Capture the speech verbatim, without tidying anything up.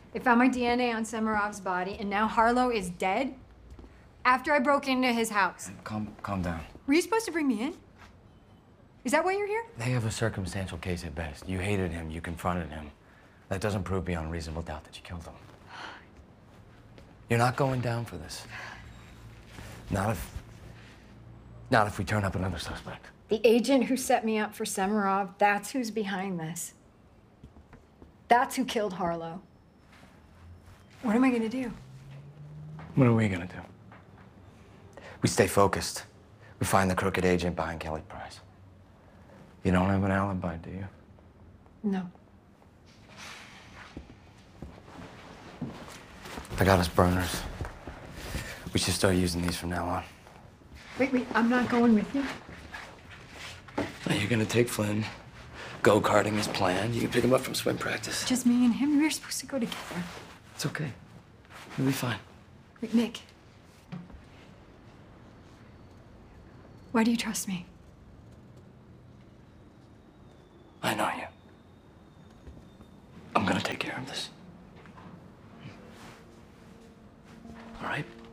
They found my D N A on Semirov's body, and now Harlow is dead? After I broke into his house. Calm, calm down. Were you supposed to bring me in? Is that why you're here? They have a circumstantial case at best. You hated him, you confronted him. That doesn't prove beyond reasonable doubt that you killed him. You're not going down for this. Not if... Not if we turn up another suspect. The agent who set me up for Semirov, that's who's behind this. That's who killed Harlow. What am I gonna do? What are we gonna do? We stay focused. We find the crooked agent behind Kelly Price. You don't have an alibi, do you? No. I got us burners. We should start using these from now on. Wait, wait, I'm not going with you. Now you're gonna take Flynn, go-karting as planned. You can pick him up from swim practice. Just me and him. We were supposed to go together. It's okay. You'll be fine. Wait, Nick. Why do you trust me? I know you. I'm gonna take care of this. All right?